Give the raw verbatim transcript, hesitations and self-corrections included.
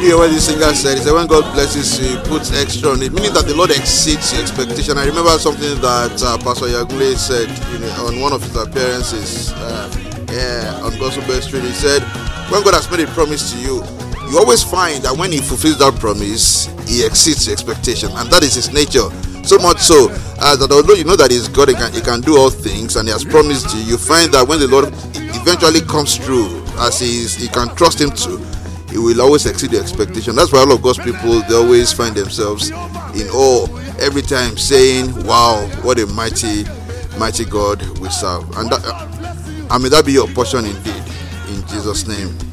you hear what the singer said? He said, when God blesses you, he puts extra on it, meaning that the Lord exceeds your expectation. I remember something that uh, Pastor Yagule said in, on one of his appearances uh, yeah, on Gospel Best Street. He said, when God has made a promise to you, you always find that when he fulfills that promise, he exceeds your expectation, and that is his nature. So much so uh, that although you know that he's God, he can, he can do all things, and he has promised you, you find that when the Lord eventually comes through, as he is, he can trust him to, he will always exceed your expectation. That's why all of God's people, they always find themselves in awe every time, saying, wow, what a mighty mighty God we serve. And that, uh, I mean, that be your portion indeed, in Jesus' name.